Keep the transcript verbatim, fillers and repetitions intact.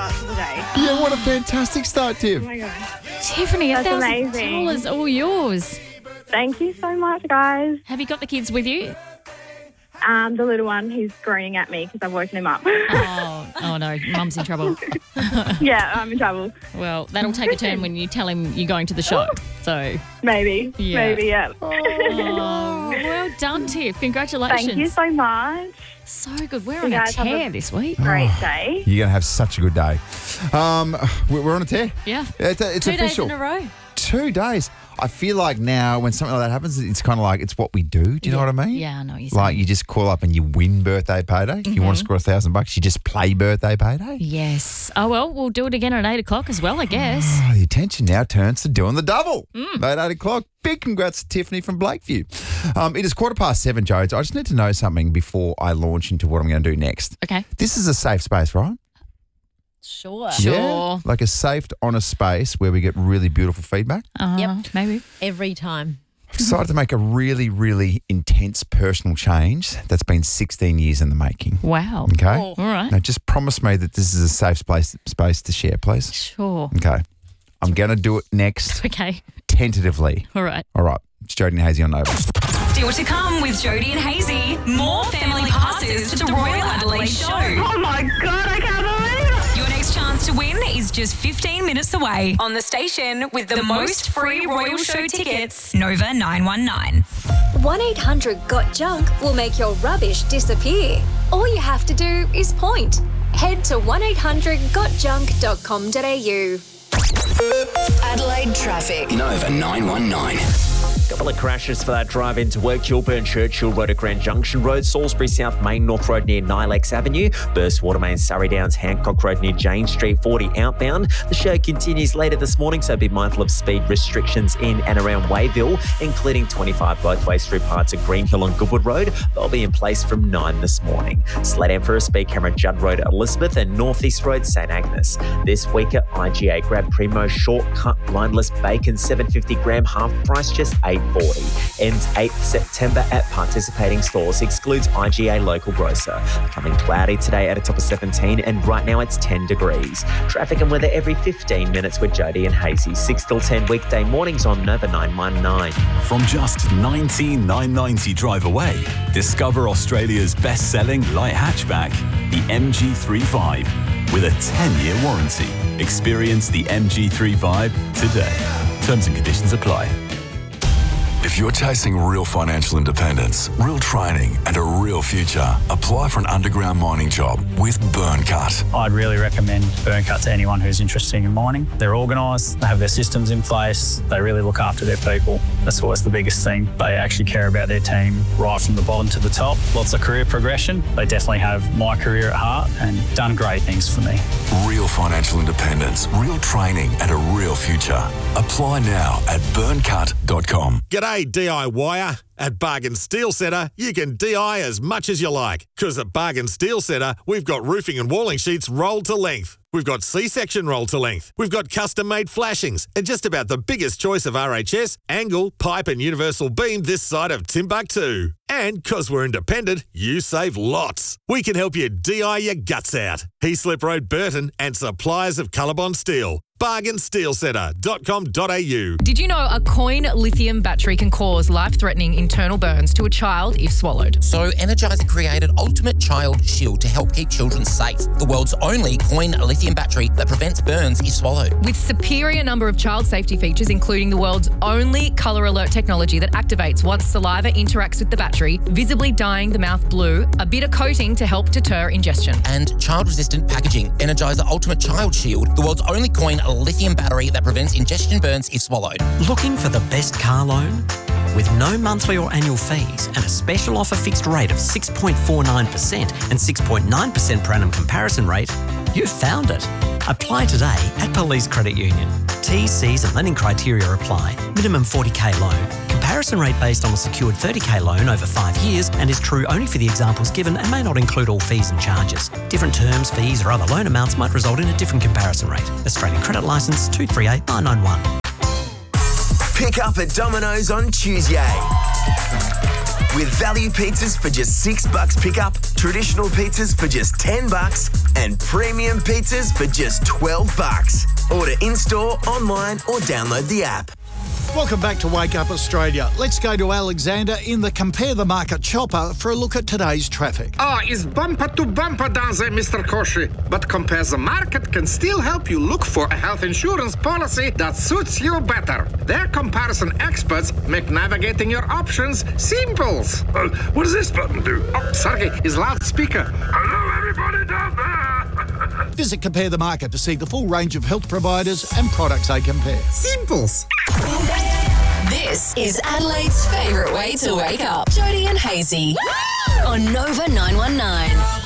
start to the day. Yeah, what a fantastic start, Tiff. Oh my God. Tiffany, a That's thousand amazing. dollars all yours. Thank you so much, guys. Have you got the kids with you? Um, the little one, he's groaning at me because I've woken him up. Oh, oh no, Mum's in trouble. Yeah, I'm in trouble. Well, that'll take a turn when you tell him you're going to the show. So, Maybe. Yeah. Maybe, yeah. oh, well done, Tiff. Congratulations. Thank you so much. So good. We're You on a guys have tear a- this week. Great day. You're going to have such a good day. Um, we- we're on a tear. Yeah. It's, it's Two official. days in a row. Two days. I feel like now when something like that happens, it's kind of like it's what we do. Do you know what I mean? Yeah, I know what you're Like saying. you just call up and you win birthday payday. If you want to Mm-hmm. score a thousand bucks, you just play birthday payday. Yes. Oh, well, we'll do it again at eight o'clock as well, I guess. Oh, the attention now turns to doing the double. Mm. At eight o'clock. Big congrats to Tiffany from Blakeview. Um, it is quarter past seven, Jodes. I just need to know something before I launch into what I'm going to do next. Okay. This is a safe space, right? Sure. Sure. Yeah? Like a safe, honest space where we get really beautiful feedback. Uh, Yep. Maybe. Every time. I've decided to make a really, really intense personal change that's been sixteen years in the making. Wow. Okay? Oh. All right. Now, just promise me that this is a safe space, space to share, please. Sure. Okay. I'm going to do it next, Okay. tentatively. All right. All right. It's Jody and Hazy on Nova. Still to come with Jody and Hazy. More family passes to the Royal Adelaide Show. Oh my God, I can't believe it. Your next chance to win is just fifteen minutes away on the station with the, most free Royal Show tickets, Nova nine one nine. one eight hundred got junk will make your rubbish disappear. All you have to do is point. Head to one eight hundred got junk dot com dot a u. Adelaide traffic. Nova nine one nine. Couple of crashes for that drive into work. Kilburn Churchill Road at Grand Junction Road, Salisbury South Main North Road near Nilex Avenue, Burst Watermain Surrey Downs Hancock Road near Jane Street forty outbound. The show continues later this morning, so be mindful of speed restrictions in and around Wayville, including twenty-five both ways through parts of Greenhill and Goodwood Road. They'll be in place from nine this morning. Slow down for a speed camera at Judd Road at Elizabeth and North East Road St Agnes. This week at I G A, grab Primo shortcut lineless bacon seven hundred fifty gram half price, just eight forty. Ends eighth September at participating stores. Excludes I G A local grocer. Coming cloudy today at a top of seventeen, and right now it's ten degrees. Traffic and weather every fifteen minutes with Jody and Hazy. six till ten weekday mornings on Nova nine one nine. From just nineteen thousand nine hundred ninety drive away, discover Australia's best-selling light hatchback, the M G three five, with a ten-year warranty. Experience the M G three five today. Terms and conditions apply. If you're chasing real financial independence, real training, and a real future, apply for an underground mining job with Burncut. I'd really recommend Burncut to anyone who's interested in mining. They're organised, they have their systems in place, they really look after their people. That's always the biggest thing. They actually care about their team right from the bottom to the top. Lots of career progression. They definitely have my career at heart and done great things for me. Real financial independence, real training, and a real future. Apply now at burncut dot com. G'day DIYer. At Bargain Steel Centre, you can D I Y as much as you like. Because at Bargain Steel Centre, we've got roofing and walling sheets rolled to length. We've got C-section rolled to length. We've got custom-made flashings and just about the biggest choice of R H S, angle, pipe and universal beam this side of Timbuktu. And because we're independent, you save lots. We can help you D I Y your guts out. Heaslip Road, Burton, and suppliers of Colorbond Steel. bargain steel centre dot com dot a u. Did you know a coin lithium battery can cause life-threatening internal burns to a child if swallowed? So Energizer created Ultimate Child Shield to help keep children safe. The world's only coin lithium battery that prevents burns if swallowed. With superior number of child safety features, including the world's only colour alert technology that activates once saliva interacts with the battery, visibly dyeing the mouth blue, a bitter coating to help deter ingestion. And child-resistant packaging. Energizer Ultimate Child Shield, the world's only coin lithium battery that prevents ingestion burns if swallowed. Looking for the best car loan? With no monthly or annual fees and a special offer fixed rate of six point four nine percent and six point nine percent per annum comparison rate, you've found it. Apply today at Police Credit Union. T's, C's and lending criteria apply. Minimum forty K loan. Comparison rate based on a secured thirty K loan over five years and is true only for the examples given and may not include all fees and charges. Different terms, fees or other loan amounts might result in a different comparison rate. Australian Credit Licence two three eight nine nine one. Pick up at Domino's on Tuesday. With value pizzas for just six bucks pickup, traditional pizzas for just ten bucks, and premium pizzas for just twelve bucks. Order in-store, online, or download the app. Welcome back to Wake Up Australia. Let's go to Alexander in the Compare the Market chopper for a look at today's traffic. Ah, it's bumper to bumper down there, Mister Koshi. But Compare the Market can still help you look for a health insurance policy that suits you better. Their comparison experts make navigating your options simple. Uh, what does this button do? Oh, sorry, it's loudspeaker. Hello, everybody down there. Visit Compare the Market to see the full range of health providers and products they compare. Simples. This is Adelaide's favourite way to wake up. Jody and Hazy on Nova nine one nine.